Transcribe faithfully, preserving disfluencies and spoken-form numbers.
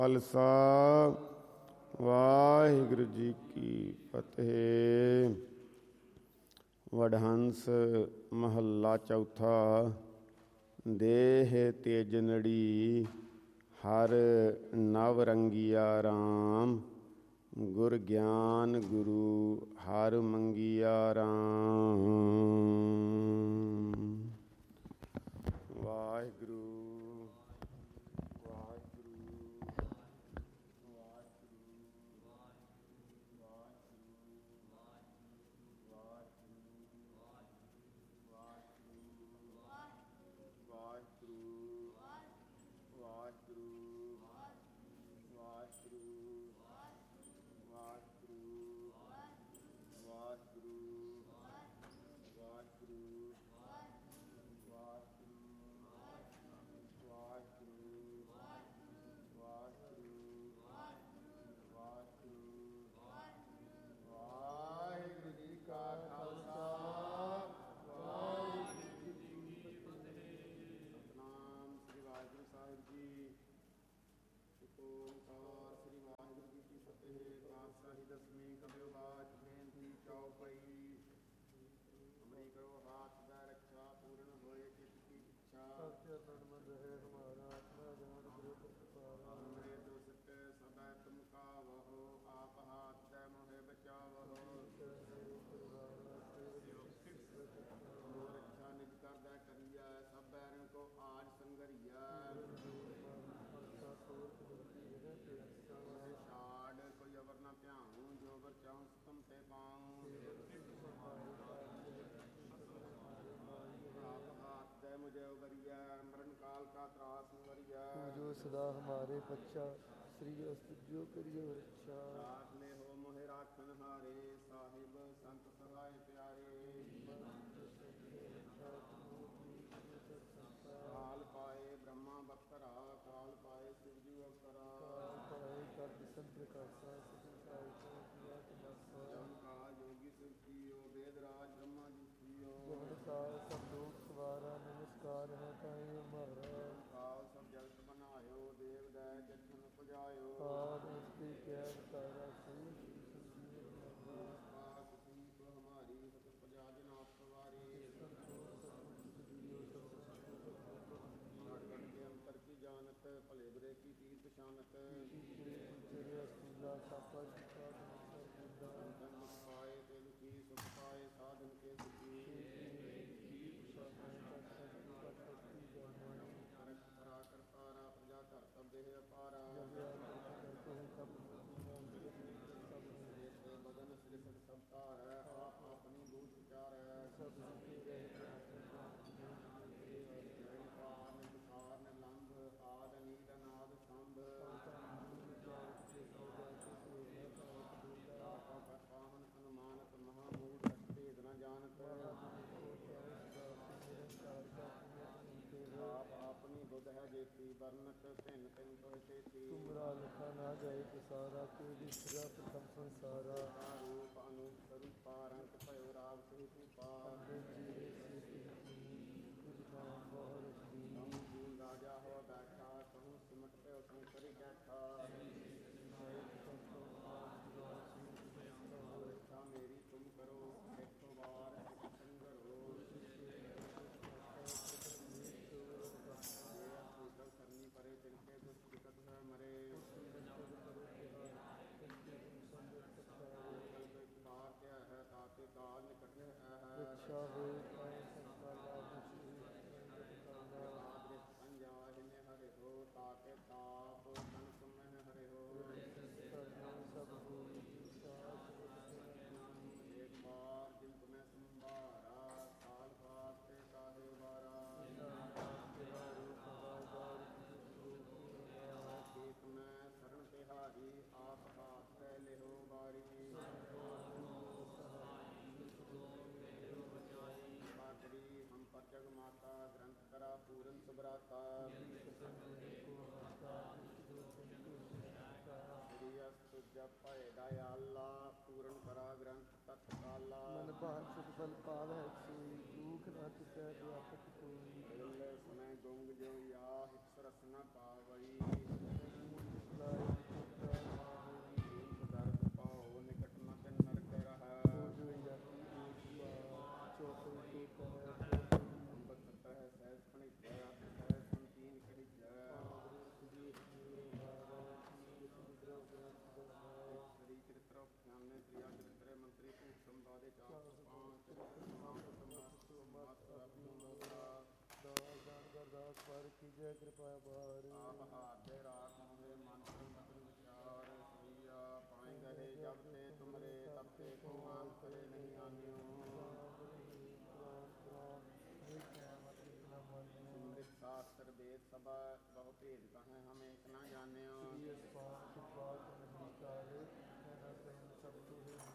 ਖਾਲਸਾ ਵਾਹਿਗੁਰੂ ਜੀ ਕੀ ਫਤਿਹ। ਵਡਹੰਸ ਮਹੱਲਾ ਚੌਥਾ। ਦੇਹ ਤੇਜਨੜੀ ਹਰ ਨਵ ਰੰਗੀਆ ਰਾਮ, ਗੁਰ ਗਿਆਨ ਗੁਰੂ ਹਰ ਮੰਗੀਆ ਰਾਮ। ਵਾਹਿਗੁਰੂ जो सदा हमारे बच्चा श्री अस्त जो करियो रक्षा। रात में हो मोहे राखन हारे, साहिब संत सहाय प्यारे। काल पाए ब्रह्मा बत्तरा, काल पाए शिवजू अवतरा। काल पाए कर दिसन प्रकाशा, जम काल योगी शिव कियो, वेद राज ब्रह्मा जी कियो। जमन काल सब लोक सवारा, नमस्कार है ताई हमारा। काल सब जगत बनायो, देव दै जठन पुजायो। काल उसके क्या तारा से हमारी सत प्रजा जन आप सवारी। के अंतर की जानत, भले बुरे की तीर शानत। पाए तेल की सुख पाए, साधन के सुखी। करतारा प्रजा कर तब देह अपारा। बदन सृष्ट सब तार, आप अपनी बूझ विचार। लंब आद नील नाद संभ। पावन अनुमानत महामूढ़ भेद न जानत। आप अपनी बुध है जेती, वर्णत भिन्न भिन्न तो चेती। तुमरा लिखा ना जाए प्रसारा, के विसरा प्रथम संसारा। रूप अनूप स्वरूपा, रंग भयो राग स्वरूपा। अनुकूल राजा हो बैठा, कहूँ सिमट पे उसमें करी बैठा। इच्छा मेरी तुम करो, देखो बार एक संगरो। करनी पड़े तिनके दुष्ट है मरे। कार क्या है ताके काल निकट है। इच्छा हो पंजाहिन हरे हो, ताके ताप तन में हरे हो। सब हो एक बार जिन तुम्हें संभारा, काल पाते काहे बारा। एक में शरण तिहारी, आप हाथ पहले हो बारी। हम पर जग माता, ग्रंथ करा पूरन सुभराता। श्री अस्तु जप भय दयाला, पूरन करा ग्रंथ तत्काला। मन भान सुख बल पाव है सोई, दुख न तुकै व्यापक कोई। समय गुंग जो या हित सरस न पावई। पर कीजय कृपा बार आप हाथ दे राखों दे मन को मधुर विचार सोइया पाए गहे जब ते तुमरे तब ते को मान करे नहीं